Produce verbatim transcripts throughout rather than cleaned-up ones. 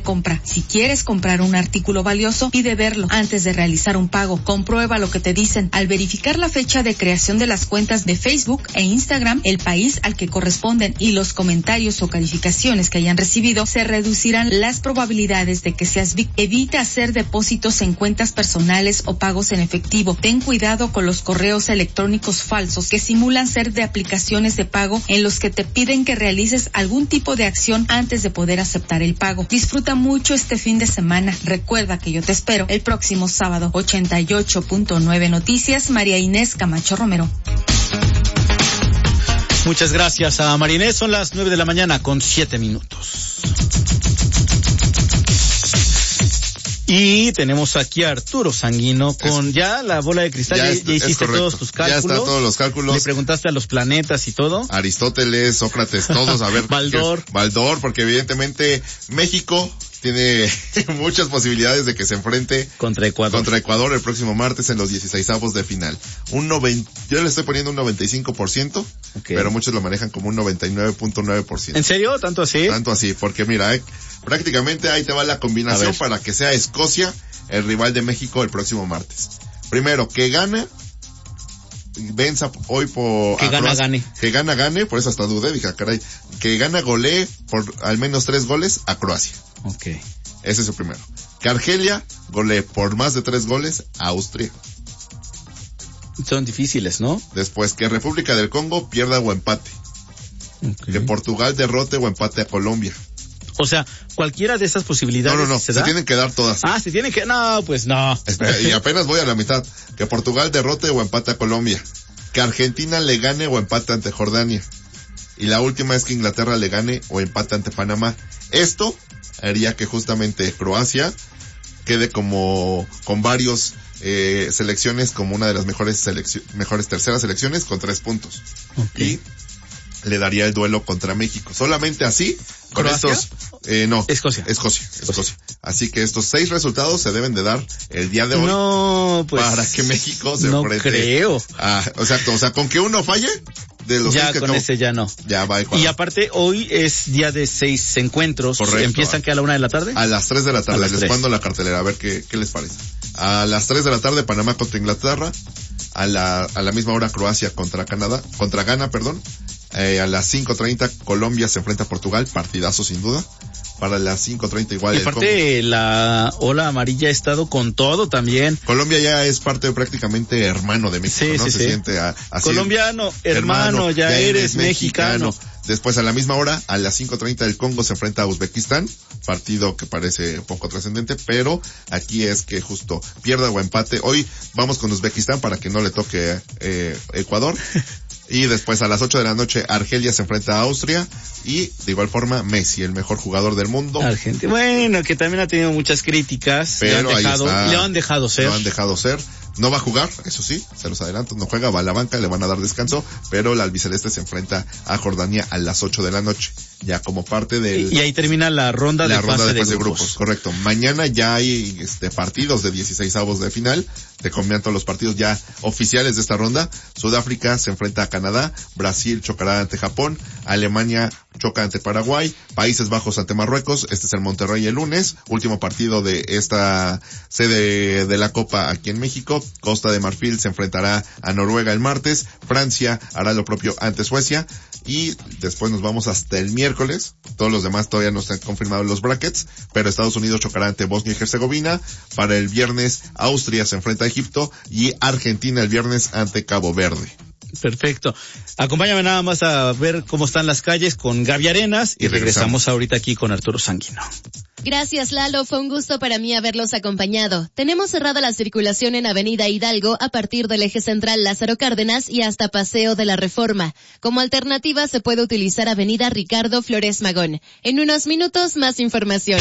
compra. Si quieres comprar un artículo valioso, pide verlo antes de realizar un pago. Comprueba lo que te dicen. Al verificar la fecha de creación de las cuentas de Facebook e Instagram, el país al que corresponden y los comentarios o calificaciones que hayan recibido, se reducirán las probabilidades de que seas víctima. Evita hacer depósitos en cuentas personales o pagos en efectivo. Ten cuidado con los correos electrónicos falsos que simulan ser de aplicaciones de pago en los que te piden que realices algún tipo de acción antes de poder aceptar el pago. Disfruta mucho este fin de semana. Recuerda que yo te espero el próximo sábado. ochenta y ocho punto nueve Noticias, María Inés Camacho Romero. Muchas gracias a María Inés. Son las nueve de la mañana con siete minutos. Y tenemos aquí a Arturo Sanguino con es, ya la bola de cristal. Ya, es, ya hiciste todos tus cálculos. Ya están todos los cálculos. Le preguntaste a los planetas y todo. Aristóteles, Sócrates, todos. A ver. Baldor. Baldor, porque evidentemente México tiene muchas posibilidades de que se enfrente contra Ecuador. Contra Ecuador el próximo martes en los dieciseisavos de final. Un noventa, yo le estoy poniendo un noventa y cinco por ciento, okay, pero muchos lo manejan como un noventa y nueve punto nueve por ciento. ¿En serio? ¿Tanto así? Tanto así, porque mira, eh, prácticamente ahí te va la combinación para que sea Escocia el rival de México el próximo martes. Primero, que gana, venza hoy por... Que gana, gane. Que gana, gane, por eso hasta dudé, dije, caray, que gana, golee por al menos tres goles a Croacia. Ok. Ese es el primero. Que Argelia golee por más de tres goles a Austria. Son difíciles, ¿no? Después, que República del Congo pierda o empate. Okay. Que Portugal derrote o empate a Colombia. O sea, cualquiera de esas posibilidades. No, no, no, se, se da? tienen que dar todas. Ah, se tienen que, no, pues no. Espera, y apenas voy a la mitad. Que Portugal derrote o empate a Colombia. Que Argentina le gane o empate ante Jordania. Y la última es que Inglaterra le gane o empate ante Panamá. Esto haría que justamente Croacia quede como con varios eh, selecciones como una de las mejores seleccio- mejores terceras selecciones con tres puntos. Okay. Y le daría el duelo contra México. Solamente así, con ¿Croacia? estos, eh, no. Escocia. Escocia. Escocia. Así que estos seis resultados se deben de dar el día de hoy. No, pues. Para que México se no enfrente. No creo. Ah, exacto. O sea, con que uno falle, de los ya que con no, ese ya no. Ya va Ecuador. Y aparte, hoy es día de seis encuentros. Correcto. ¿Empiezan que a la una de la tarde? A las tres de la tarde. Les tres. mando la cartelera, a ver qué, qué les parece. A las tres de la tarde, Panamá contra Inglaterra. A la, a la misma hora, Croacia contra Canadá, contra Ghana, perdón. Eh, a las cinco treinta, Colombia se enfrenta a Portugal, partidazo sin duda. Para las cinco treinta igual. Y aparte, la ola amarilla ha estado con todo también. Colombia ya es parte prácticamente hermano de México, sí, ¿no? Sí, se sí. siente a, así. Colombiano, hermano, hermano ya, ya eres, eres mexicano. mexicano. Después, a la misma hora, a las cinco treinta, el Congo se enfrenta a Uzbekistán, partido que parece un poco trascendente, pero aquí es que justo pierda o empate. Hoy vamos con Uzbekistán para que no le toque eh, Ecuador. Y después a las ocho de la noche, Argelia se enfrenta a Austria. Y de igual forma, Messi, el mejor jugador del mundo. Argentina. Bueno, que también ha tenido muchas críticas. Pero le han dejado, ahí está, le han dejado ser. Lo han dejado ser. No va a jugar, eso sí, se los adelanto, no juega, va a la banca, le van a dar descanso, pero la albiceleste se enfrenta a Jordania a las ocho de la noche, ya como parte del... Y ahí termina la ronda la de ronda fase de, de, fase grupos. de grupos. Correcto. Mañana ya hay este partidos de dieciseisavos de final, te comento los partidos ya oficiales de esta ronda. Sudáfrica se enfrenta a Canadá, Brasil chocará ante Japón, Alemania choca ante Paraguay, Países Bajos ante Marruecos, este es el Monterrey el lunes, último partido de esta sede de la Copa aquí en México. Costa de Marfil se enfrentará a Noruega el martes, Francia hará lo propio ante Suecia, y después nos vamos hasta el miércoles. Todos los demás todavía no están confirmados los brackets, pero Estados Unidos chocará ante Bosnia y Herzegovina. Para el viernes, Austria se enfrenta a Egipto y Argentina el viernes ante Cabo Verde. Perfecto. Acompáñame nada más a ver cómo están las calles con Gaby Arenas y, y regresamos. regresamos ahorita aquí con Arturo Sanguino. Gracias, Lalo. Fue un gusto para mí haberlos acompañado. Tenemos cerrada la circulación en Avenida Hidalgo a partir del eje central Lázaro Cárdenas y hasta Paseo de la Reforma. Como alternativa se puede utilizar Avenida Ricardo Flores Magón. En unos minutos más información.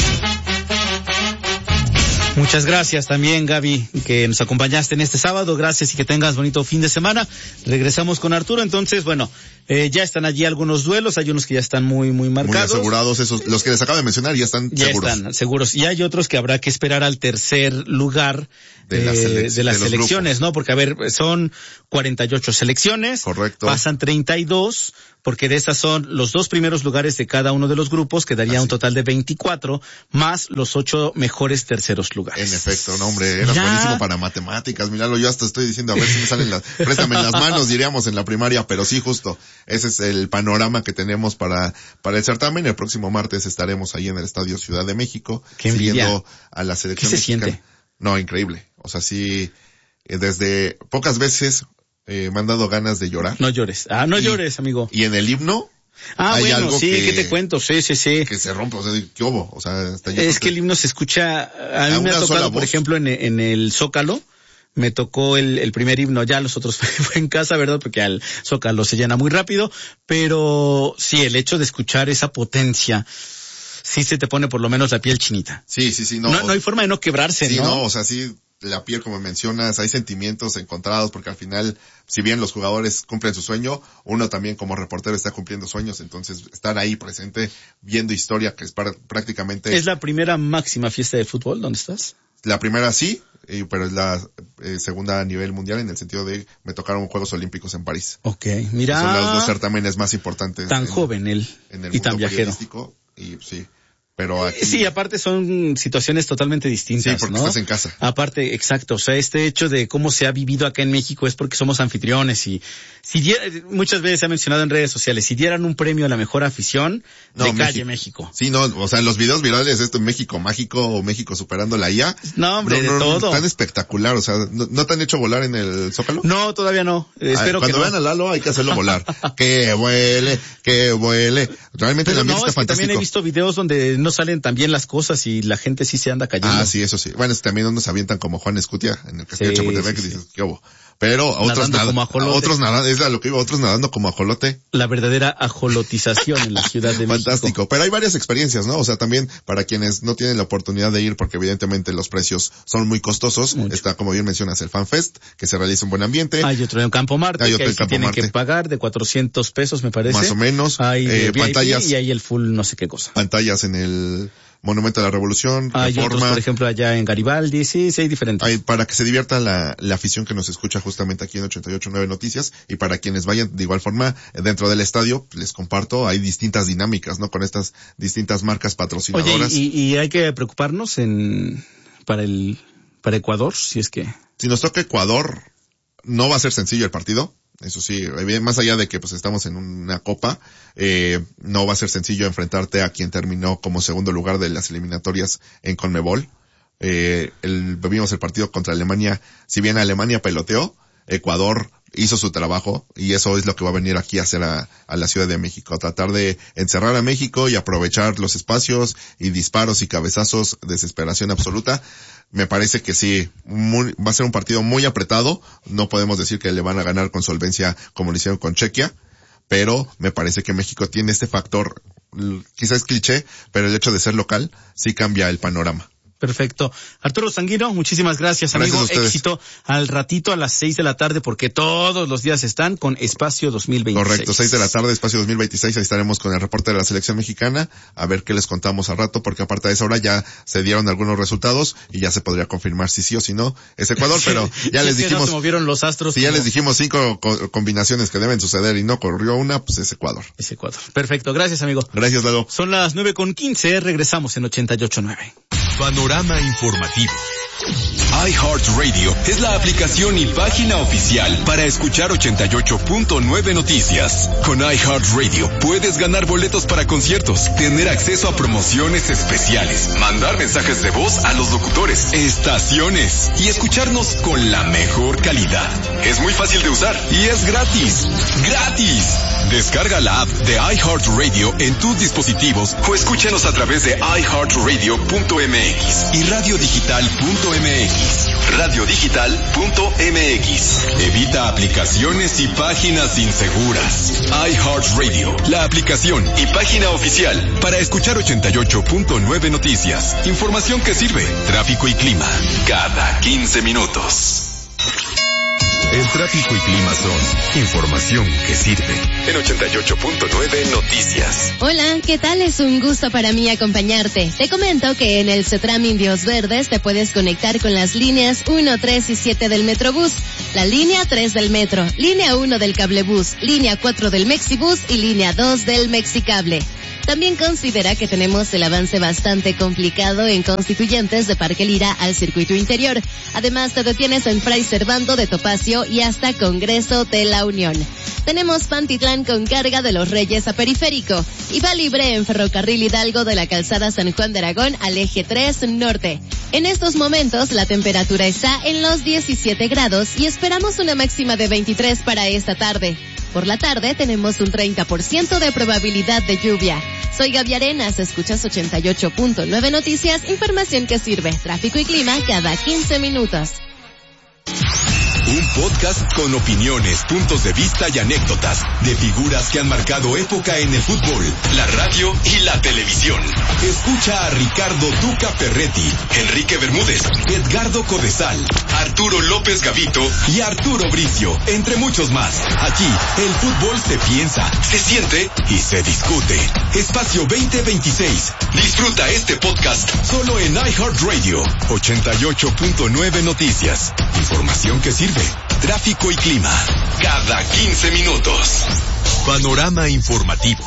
Muchas gracias también, Gaby, que nos acompañaste en este sábado. Gracias y que tengas bonito fin de semana. Regresamos con Arturo. Entonces, bueno, eh, ya están allí algunos duelos. Hay unos que ya están muy, muy marcados. Muy asegurados. Esos, los que les acabo de mencionar ya están ya seguros. Ya están seguros. Y hay otros que habrá que esperar al tercer lugar de, eh, las, selec- de las de selecciones, grupos. ¿No? Porque, a ver, son cuarenta y ocho selecciones. Correcto. Pasan treinta y dos. porque de esas son los dos primeros lugares de cada uno de los grupos, que daría Así. un total de veinticuatro, más los ocho mejores terceros lugares. En efecto, no hombre, eras ya. buenísimo para matemáticas, míralo, yo hasta estoy diciendo a ver si me salen las, préstame las manos, diríamos en la primaria, pero sí, justo, ese es el panorama que tenemos para, para el certamen. El próximo martes estaremos ahí en el Estadio Ciudad de México, Qué siguiendo envidia. a la selección ¿Qué se mexicana. siente? No, increíble, o sea, sí, desde pocas veces eh, me han dado ganas de llorar. No llores, ah, no y, llores, amigo. Y en el himno, Ah, hay bueno, algo sí, que, ¿qué te cuento? Sí, sí, sí. Que se rompe, o sea, ¿qué hubo? O sea, está es que el himno se escucha, a mí a me ha tocado, por ejemplo, en, en el Zócalo, me tocó el, el primer himno, ya los otros fue en casa, ¿verdad? Porque al Zócalo se llena muy rápido, pero sí, el hecho de escuchar esa potencia, sí se te pone por lo menos la piel chinita. Sí, sí, sí, no. No, no hay forma de no quebrarse, sí, ¿no? Sí, no, o sea, sí, la piel, como mencionas, hay sentimientos encontrados, porque al final, si bien los jugadores cumplen su sueño, uno también como reportero está cumpliendo sueños, entonces estar ahí presente, viendo historia, que es para, prácticamente... ¿Es la primera máxima fiesta de fútbol? ¿Dónde estás? La primera sí, eh, pero es la eh, segunda a nivel mundial, en el sentido de me tocaron Juegos Olímpicos en París. Ok, mira. Son los dos certámenes más importantes. Tan en, joven él, en el y mundo tan viajero. Y sí. Pero aquí... Sí, aparte son situaciones totalmente distintas, Sí, porque ¿no? estás en casa. Aparte, exacto, o sea, este hecho de cómo se ha vivido acá en México es porque somos anfitriones y si diera, muchas veces se ha mencionado en redes sociales, si dieran un premio a la mejor afición, no, de México. calle México. Sí, no, o sea, los videos virales, esto en México mágico o México superando la I A. No, hombre, no, no, de todo. Tan espectacular, o sea, ¿no, ¿no te han hecho volar en el Zócalo? No, todavía no. Eh, espero Cuando que vean no. a Lalo hay que hacerlo volar. que vuele, que vuele. Realmente Pero el ambiente no, está es que fantástico. también he visto videos donde no salen tan bien las cosas y la gente sí se anda cayendo. Ah, sí, eso sí. Bueno, es que también nos avientan como Juan Escutia en el Castillo Sí, de Chapultepec, sí, que dices, sí. ¿qué hubo? Pero otros Nadando nada, como ajolote. otros nadando, es a lo que iba, otros nadando como ajolote. La verdadera ajolotización en la Ciudad de México. Fantástico. Pero hay varias experiencias, ¿no? O sea, también para quienes no tienen la oportunidad de ir, porque evidentemente los precios son muy costosos, Mucho. Está, como bien mencionas, el FanFest, que se realiza en buen ambiente. Hay otro en Campo Marte, Hay que otro ahí en sí Campo tienen Marte. que pagar de cuatrocientos pesos, me parece. Más o menos. Hay Eh, el V I P pantallas. y hay el full no sé qué cosa. Pantallas en el Monumento a la Revolución, Hay Reforma. otros, por ejemplo, allá en Garibaldi, sí, sí, hay diferentes. Hay, para que se divierta la, la afición que nos escucha justamente aquí en ochenta y ocho punto nueve Noticias, y para quienes vayan de igual forma dentro del estadio, les comparto, hay distintas dinámicas, ¿no? Con estas distintas marcas patrocinadoras. Oye, y, y hay que preocuparnos en, para el, para Ecuador, si es que... Si nos toca Ecuador, no va a ser sencillo el partido. Eso sí, más allá de que pues estamos en una copa, eh, no va a ser sencillo enfrentarte a quien terminó como segundo lugar de las eliminatorias en CONMEBOL. Eh, el, vimos el partido contra Alemania, si bien Alemania peloteó, Ecuador hizo su trabajo, y eso es lo que va a venir aquí a hacer a, a la Ciudad de México, a tratar de encerrar a México y aprovechar los espacios y disparos y cabezazos, desesperación absoluta. Me parece que sí, muy, va a ser un partido muy apretado, no podemos decir que le van a ganar con solvencia como lo hicieron con Chequia, pero me parece que México tiene este factor, quizás es cliché, pero el hecho de ser local sí cambia el panorama. Perfecto. Arturo Sanguino, muchísimas gracias, amigo. Gracias a ustedes. Éxito al ratito a las seis de la tarde, porque todos los días están con Espacio dos mil veintiséis. Correcto, seis de la tarde, Espacio dos mil veintiséis, ahí estaremos con el reporte de la selección mexicana, a ver qué les contamos al rato, porque aparte de esa hora ya se dieron algunos resultados y ya se podría confirmar si sí o si no es Ecuador, pero ya Sí, les que dijimos, no se movieron los astros. si ya como... les dijimos cinco co- combinaciones que deben suceder y no ocurrió una, pues es Ecuador. Es Ecuador. Perfecto, gracias, amigo. Gracias, Lalo. Son las nueve con quince, regresamos en ochenta y ocho punto nueve. Panorama informativo. iHeartRadio es la aplicación y página oficial para escuchar ochenta y ocho punto nueve Noticias. Con iHeartRadio puedes ganar boletos para conciertos, tener acceso a promociones especiales, mandar mensajes de voz a los locutores, estaciones y escucharnos con la mejor calidad. Es muy fácil de usar y es gratis. ¡Gratis! Descarga la app de iHeartRadio en tus dispositivos o escúchanos a través de i heart radio punto m x y radio digital punto m x. radio digital punto m x. Evita aplicaciones y páginas inseguras. iHeartRadio, la aplicación y página oficial para escuchar ochenta y ocho punto nueve Noticias. Información que sirve. Tráfico y clima cada quince minutos. El tráfico y clima son información que sirve. En ochenta y ocho punto nueve Noticias. Hola, ¿qué tal? Es un gusto para mí acompañarte. Te comento que en el CETRAM Indios Verdes te puedes conectar con las líneas uno, tres y siete del Metrobús, la línea tres del Metro, línea uno del Cablebús, línea cuatro del Mexibús y línea dos del Mexicable. También considera que tenemos el avance bastante complicado en Constituyentes de Parque Lira al circuito interior. Además, te detienes en Fray Servando de Topacio y hasta Congreso de la Unión. Tenemos Pantitlán con carga de los Reyes a Periférico y va libre en Ferrocarril Hidalgo de la calzada San Juan de Aragón al eje tres norte. En estos momentos la temperatura está en los diecisiete grados y esperamos una máxima de veintitrés para esta tarde. Por la tarde tenemos un treinta por ciento de probabilidad de lluvia. Soy Gaby Arenas, escuchas ochenta y ocho punto nueve Noticias, información que sirve, tráfico y clima cada quince minutos. Un podcast con opiniones, puntos de vista y anécdotas de figuras que han marcado época en el fútbol, la radio y la televisión. Escucha a Ricardo Tuca Ferretti, Enrique Bermúdez, Edgardo Codesal, Arturo López Gavito y Arturo Bricio, entre muchos más. Aquí, el fútbol se piensa, se siente y se discute. Espacio veinte veintiséis. Disfruta este podcast solo en iHeartRadio. ochenta y ocho punto nueve Noticias. Información que sirve. Tráfico y clima. Cada quince minutos. Panorama informativo.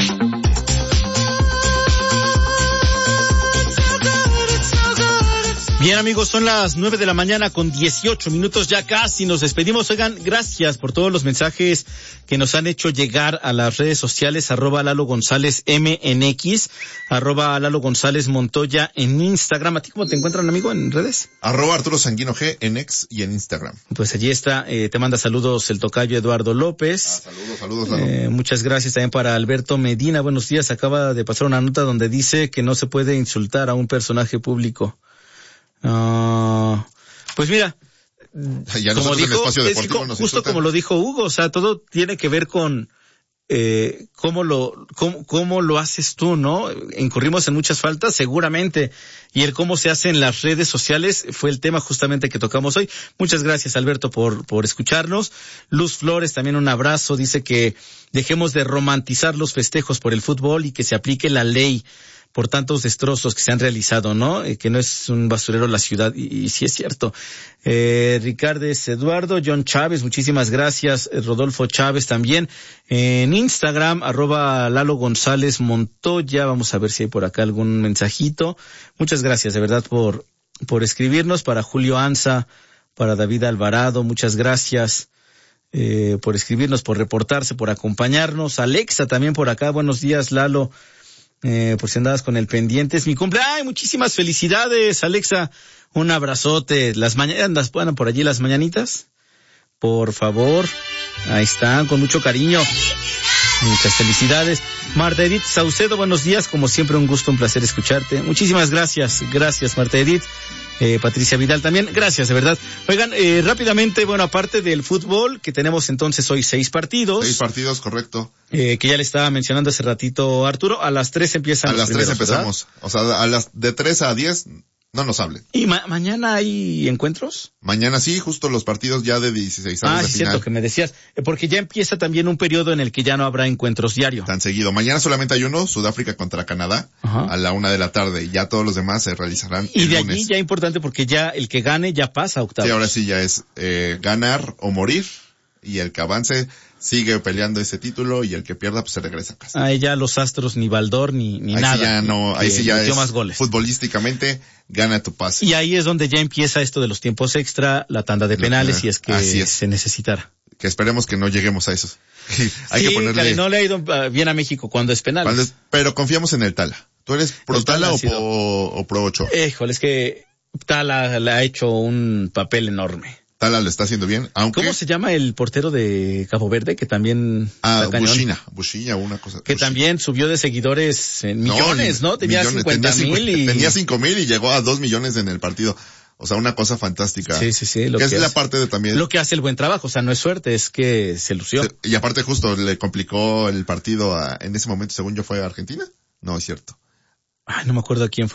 Bien, amigos, son las nueve de la mañana con dieciocho minutos, ya casi nos despedimos. Oigan, gracias por todos los mensajes que nos han hecho llegar a las redes sociales, arroba Lalo González M N X, arroba Lalo González Montoya en Instagram. ¿A ti cómo te encuentran, amigo, en redes? Arroba Arturo Sanguino G en X y en Instagram. Pues allí está, eh, te manda saludos el tocayo Eduardo López. Ah, saludos, saludos, Lalo. Eh, muchas gracias también para Alberto Medina. Buenos días, acaba de pasar una nota donde dice que no se puede insultar a un personaje público. Uh, pues mira, ya como dijo, es que, justo insultan. Como lo dijo Hugo, o sea, todo tiene que ver con eh, cómo lo cómo, cómo lo haces tú, ¿no? Incurrimos en muchas faltas, seguramente, y el cómo se hace en las redes sociales fue el tema justamente que tocamos hoy. Muchas gracias, Alberto, por por escucharnos. Luz Flores, también un abrazo, dice que dejemos de romantizar los festejos por el fútbol y que se aplique la ley por tantos destrozos que se han realizado, ¿no? Eh, que no es un basurero la ciudad, y, y sí es cierto. Eh, Ricardes Eduardo, John Chávez, muchísimas gracias. Eh, Rodolfo Chávez también. Eh, en Instagram, arroba Lalo González Montoya, vamos a ver si hay por acá algún mensajito. Muchas gracias, de verdad, por, por escribirnos. Para Julio Anza, para David Alvarado, muchas gracias. Eh, por escribirnos, por reportarse, por acompañarnos. Alexa también por acá, buenos días, Lalo. Eh, por si andabas con el pendiente, es mi cumpleaños. ¡Ay, muchísimas felicidades, Alexa! Un abrazote. Las mañanas, ¿puedan por allí las mañanitas? Por favor. Ahí están, con mucho cariño. Muchas felicidades. Marta Edith Saucedo, buenos días. Como siempre, un gusto, un placer escucharte. Muchísimas gracias. Gracias, Marta Edith. Eh, Patricia Vidal también, gracias, de verdad. Oigan, eh, rápidamente, bueno, aparte del fútbol, que tenemos entonces hoy seis partidos. Seis partidos, correcto. Eh, que ya le estaba mencionando hace ratito Arturo, a las tres empiezan a los las tres empezamos, ¿verdad? O sea, a las de tres a diez, no nos hablen. ¿Y ma- mañana hay encuentros? Mañana sí, justo los partidos ya de dieciséis Ah, de sí, final. cierto que me decías, eh, porque ya empieza también un periodo en el que ya no habrá encuentros diarios. Tan seguido. Mañana solamente hay uno, Sudáfrica contra Canadá, Ajá. a la una de la tarde, y ya todos los demás se realizarán y el de lunes. allí ya importante porque ya el que gane ya pasa a octavos. Sí, ahora sí ya es eh, ganar o morir, y el que avance sigue peleando ese título, y el que pierda pues se regresa a casa. Ahí ya los Astros ni Baldor ni, ni ahí nada. Sí ya no, ahí sí ya es más goles. Futbolísticamente gana tu pase. Y ahí es donde ya empieza esto de los tiempos extra, la tanda de penales, si es que es. se necesitara. Que esperemos que no lleguemos a esos. Hay sí, que ponerle... claro, no le ha ido bien a México cuando es penal. Es... Pero confiamos en el Tala. ¿Tú eres pro Tala o, sido... o pro ocho? Híjole, es que Tala le ha hecho un papel enorme. Tala lo está haciendo bien, aunque... ¿Cómo se llama el portero de Cabo Verde? Que también... Ah, Bushina, Bushina, una cosa. Que Bushina. También subió de seguidores en millones, ¿no? ¿no? Tenía millones, cincuenta mil y... Tenía cinco mil y llegó a dos millones en el partido. O sea, una cosa fantástica. Sí, sí, sí. Lo que que es hace, la parte de también... Lo que hace el buen trabajo, o sea, no es suerte, es que se lució. Se, y aparte justo le complicó el partido a, en ese momento, según yo, fue a Argentina. No, es cierto. Ay, no me acuerdo a quién fue.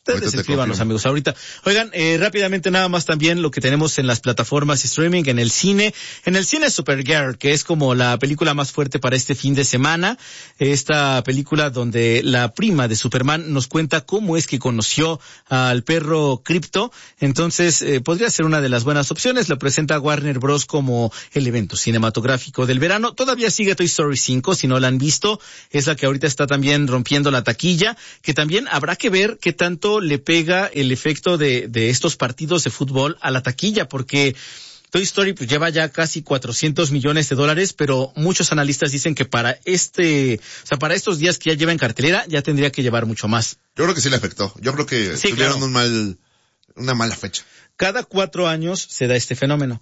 Ustedes escríbanos, amigos, ahorita. Oigan, eh, rápidamente nada más también lo que tenemos en las plataformas streaming, en el cine. En el cine Supergirl, que es como la película más fuerte para este fin de semana. Esta película donde la prima de Superman nos cuenta cómo es que conoció al perro Krypto. Entonces, eh, podría ser una de las buenas opciones. Lo presenta Warner Bros. Como el evento cinematográfico del verano. Todavía sigue Toy Story cinco, si no la han visto. Es la que ahorita está también rompiendo la taquilla, que también habrá que ver qué tanto le pega el efecto de, de estos partidos de fútbol a la taquilla, porque Toy Story pues lleva ya casi cuatrocientos millones de dólares, pero muchos analistas dicen que para este, o sea, para estos días que ya lleva en cartelera, ya tendría que llevar mucho más. Yo creo que sí le afectó. Yo creo que sí, tuvieron claro. un mal, una mala fecha. Cada cuatro años se da este fenómeno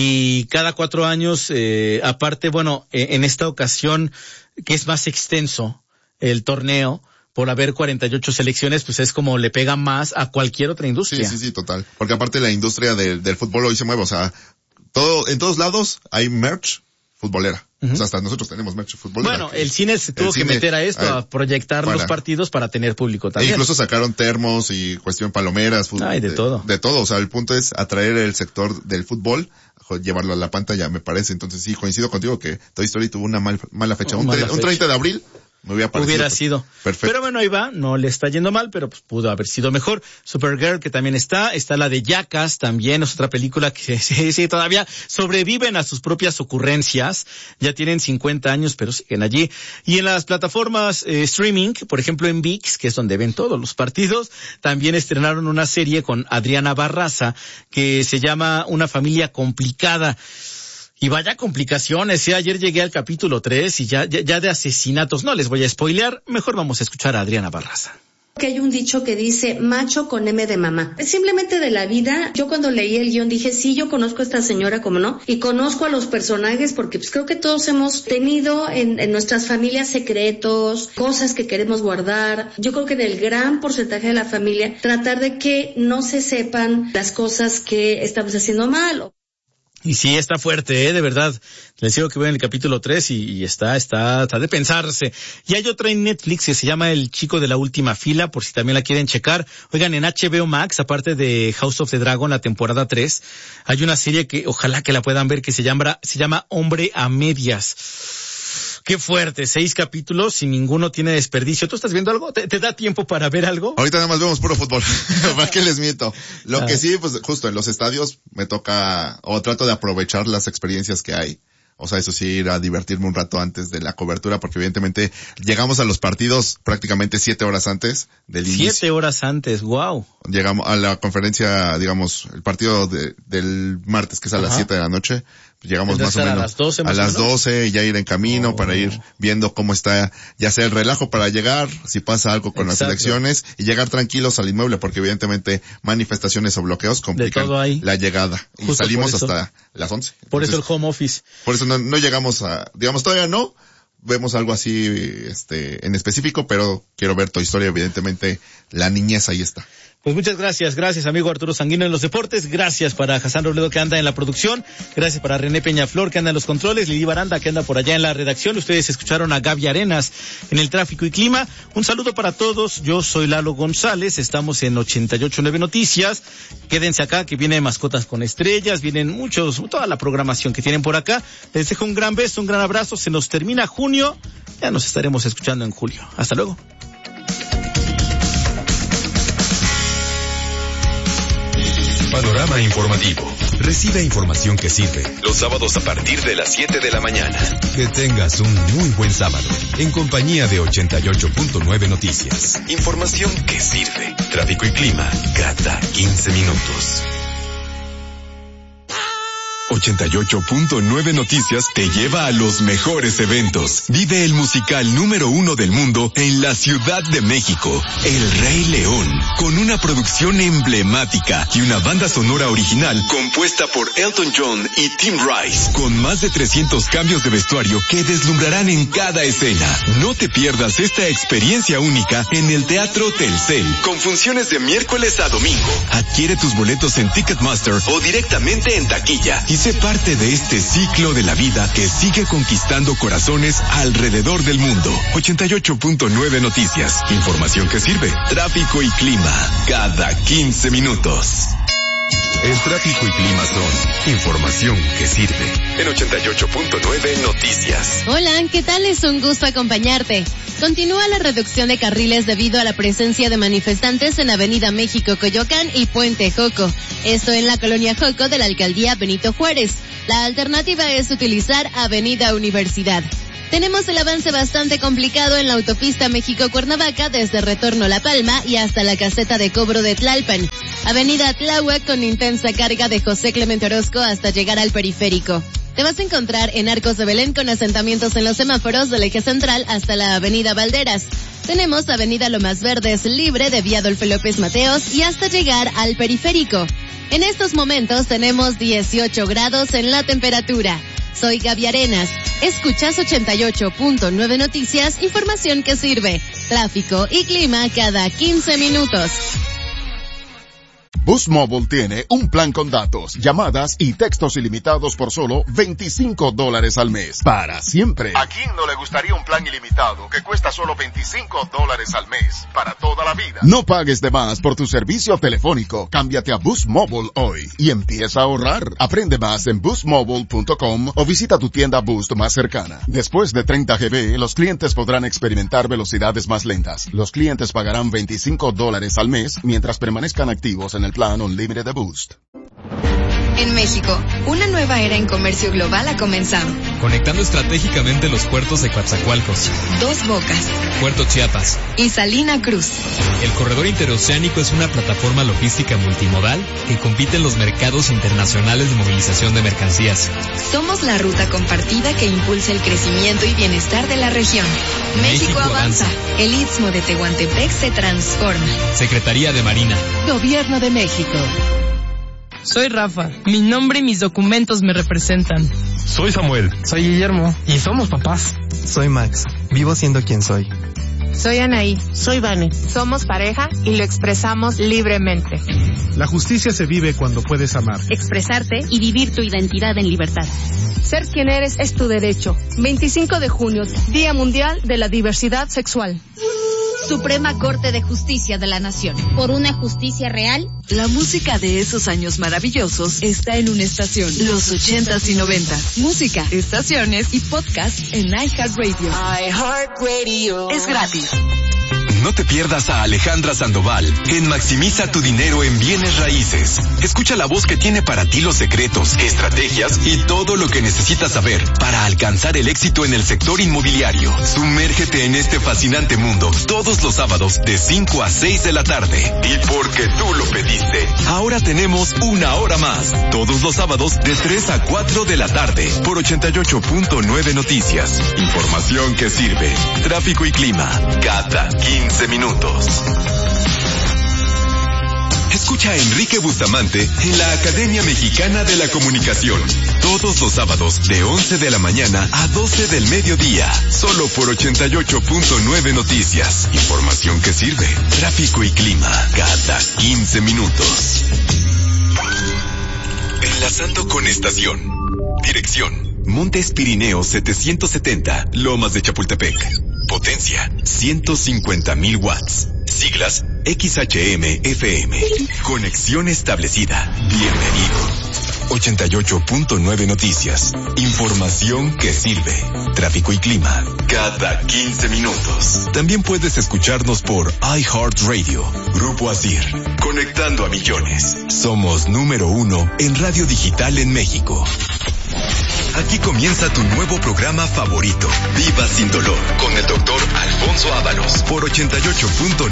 y cada cuatro años, eh, aparte, bueno, eh, en esta ocasión que es más extenso el torneo, por haber cuarenta y ocho selecciones, pues es como le pega más a cualquier otra industria. Sí, sí, sí, total. Porque aparte la industria del, del fútbol hoy se mueve, o sea, todo, en todos lados hay merch futbolera. Uh-huh. O sea, hasta nosotros tenemos merch futbolera. Bueno, el cine se tuvo que cine, meter a esto, a, a proyectar para, los partidos para tener público también. E incluso sacaron termos y cuestión palomeras. Fútbol, Ay, de, de todo. De todo, o sea, el punto es atraer el sector del fútbol, llevarlo a la pantalla, me parece. Entonces sí, coincido contigo que Toy Story tuvo una mal, mala fecha. Oh, un, mala tre- fecha. Un treinta de abril. Me hubiera, hubiera sido. Perfecto. Pero bueno, ahí va, no le está yendo mal, pero pues pudo haber sido mejor. Supergirl, que también está, está la de Jackass, también es otra película que sí, sí, todavía sobreviven a sus propias ocurrencias. Ya tienen cincuenta años, pero siguen allí. Y en las plataformas eh, streaming, por ejemplo en V I X, que es donde ven todos los partidos, también estrenaron una serie con Adriana Barraza, que se llama Una familia complicada. Y vaya complicaciones, ¿eh? Ayer llegué al capítulo tres y ya, ya, ya de asesinatos. No les voy a spoilear, mejor vamos a escuchar a Adriana Barraza. Que hay un dicho que dice macho con M de mamá. Simplemente de la vida. Yo cuando leí el guión dije, sí, yo conozco a esta señora, como no, y conozco a los personajes porque pues creo que todos hemos tenido en, en nuestras familias secretos, cosas que queremos guardar. Yo creo que del gran porcentaje de la familia, tratar de que no se sepan las cosas que estamos haciendo mal. Y sí, está fuerte, ¿eh? De verdad. Les digo que voy en el capítulo tres y, y está, está, está de pensarse. Y hay otra en Netflix que se llama El chico de la última fila, por si también la quieren checar. Oigan, en H B O Max, aparte de House of the Dragon, la temporada tres, hay una serie que ojalá que la puedan ver que se llama, se llama Hombre a Medias. Qué fuerte, seis capítulos y ninguno tiene desperdicio. ¿Tú estás viendo algo? ¿Te, te da tiempo para ver algo? Ahorita nada más vemos puro fútbol. ¿Para qué les miento? Lo ah. que sí, pues justo en los estadios me toca, o trato de aprovechar las experiencias que hay. O sea, eso sí, ir a divertirme un rato antes de la cobertura, porque evidentemente llegamos a los partidos prácticamente siete horas antes del inicio. Siete horas antes, wow. Llegamos a la conferencia, digamos, el partido de, del martes, que es a Ajá. las siete de la noche. Llegamos más o menos a las doce, a las doce, ya ir en camino oh. para ir viendo cómo está, ya sea el relajo para llegar, si pasa algo con Exacto. las elecciones, y llegar tranquilos al inmueble, porque evidentemente manifestaciones o bloqueos complican la llegada. Justo y salimos hasta las once. Por Entonces, eso el home office. Por eso no, no llegamos a, digamos, todavía no vemos algo así, este, en específico, pero quiero ver Toy Story, evidentemente la niñez ahí está. Pues muchas gracias, gracias amigo Arturo Sanguino en los deportes, gracias para Hassan Robledo que anda en la producción, gracias para René Peñaflor que anda en los controles, Lili Baranda que anda por allá en la redacción, ustedes escucharon a Gaby Arenas en el tráfico y clima, un saludo para todos, yo soy Lalo González, estamos en ochenta y ocho punto nueve Noticias, quédense acá que viene Mascotas con Estrellas, vienen muchos, toda la programación que tienen por acá, les dejo un gran beso, un gran abrazo, se nos termina junio, ya nos estaremos escuchando en julio, hasta luego. Panorama informativo. Recibe información que sirve. Los sábados a partir de las siete de la mañana. Que tengas un muy buen sábado. En compañía de ochenta y ocho punto nueve Noticias. Información que sirve. Tráfico y clima cada quince minutos. ochenta y ocho punto nueve Noticias te lleva a los mejores eventos. Vive el musical número uno del mundo en la Ciudad de México, El Rey León, con una producción emblemática y una banda sonora original compuesta por Elton John y Tim Rice, con más de trescientos cambios de vestuario que deslumbrarán en cada escena. No te pierdas esta experiencia única en el Teatro Telcel, con funciones de miércoles a domingo. Adquiere tus boletos en Ticketmaster o directamente en taquilla y sé Sé parte de este ciclo de la vida que sigue conquistando corazones alrededor del mundo. ochenta y ocho punto nueve Noticias. Información que sirve. Tráfico y clima. Cada quince minutos. El tráfico y clima son información que sirve. En ochenta y ocho punto nueve Noticias. Hola, ¿qué tal? Es un gusto acompañarte. Continúa la reducción de carriles debido a la presencia de manifestantes en Avenida México, Coyoacán y Puente Joco. Esto en la colonia Joco de la alcaldía Benito Juárez. La alternativa es utilizar Avenida Universidad. Tenemos el avance bastante complicado en la autopista México-Cuernavaca desde Retorno La Palma y hasta la caseta de cobro de Tlalpan. Avenida Tláhuac con intensa carga de José Clemente Orozco hasta llegar al periférico. Te vas a encontrar en Arcos de Belén con asentamientos en los semáforos del eje central hasta la Avenida Valderas. Tenemos Avenida Lomas Verdes libre de Vía Adolfo López Mateos y hasta llegar al periférico. En estos momentos tenemos dieciocho grados en la temperatura. Soy Gaby Arenas. Escuchas ochenta y ocho punto nueve Noticias, información que sirve. Tráfico y clima cada quince minutos. Boost Mobile tiene un plan con datos, llamadas y textos ilimitados por solo veinticinco dólares al mes. Para siempre. ¿A quién no le gustaría un plan ilimitado que cuesta solo veinticinco dólares al mes? Para toda la vida. No pagues de más por tu servicio telefónico. Cámbiate a Boost Mobile hoy y empieza a ahorrar. Aprende más en boost mobile punto com o visita tu tienda Boost más cercana. Después de treinta gigabytes, los clientes podrán experimentar velocidades más lentas. Los clientes pagarán veinticinco dólares al mes mientras permanezcan activos en el plan Unlimited de Boost. En México, una nueva era en comercio global ha comenzado. Conectando estratégicamente los puertos de Coatzacoalcos, Dos Bocas, Puerto Chiapas y Salina Cruz. El corredor interoceánico es una plataforma logística multimodal que compite en los mercados internacionales de movilización de mercancías. Somos la ruta compartida que impulsa el crecimiento y bienestar de la región. México, México avanza. avanza. El Istmo de Tehuantepec se transforma. Secretaría de Marina. Gobierno de México. Soy Rafa. Mi nombre y mis documentos me representan. Soy Samuel. Soy Guillermo. Y somos papás. Soy Max. Vivo siendo quien soy. Soy Anaí. Soy Vane. Somos pareja y lo expresamos libremente. La justicia se vive cuando puedes amar, expresarte y vivir tu identidad en libertad. Ser quien eres es tu derecho. veinticinco de junio, Día Mundial de la Diversidad Sexual. Suprema Corte de Justicia de la Nación. Por una justicia real. La música de esos años maravillosos está en una estación. Los ochentas y noventas. Música, estaciones y podcast en iHeartRadio. iHeartRadio. Es gratis. No te pierdas a Alejandra Sandoval en Maximiza tu dinero en bienes raíces. Escucha la voz que tiene para ti los secretos, estrategias y todo lo que necesitas saber para alcanzar el éxito en el sector inmobiliario. Sumérgete en este fascinante mundo todos los sábados de cinco a seis de la tarde. Y porque tú lo pediste, ahora tenemos una hora más. Todos los sábados de tres a cuatro de la tarde por ochenta y ocho punto nueve Noticias. Información que sirve. Tráfico y clima cada quince minutos. Escucha a Enrique Bustamante en la Academia Mexicana de la Comunicación. Todos los sábados de once de la mañana a doce del mediodía. Solo por ochenta y ocho punto nueve Noticias. Información que sirve. Tráfico y clima cada quince minutos. Enlazando con estación. Dirección. Montes Pirineos setecientos setenta, Lomas de Chapultepec. Potencia, ciento cincuenta mil watts. Siglas, X H M F M. Conexión establecida. Bienvenido. ochenta y ocho punto nueve Noticias. Información que sirve. Tráfico y clima. Cada quince minutos. También puedes escucharnos por iHeartRadio. Grupo Asir. Conectando a millones. Somos número uno en radio digital en México. Aquí comienza tu nuevo programa favorito, Viva Sin Dolor, con el doctor Alfonso Ábalos, por ochenta y ocho punto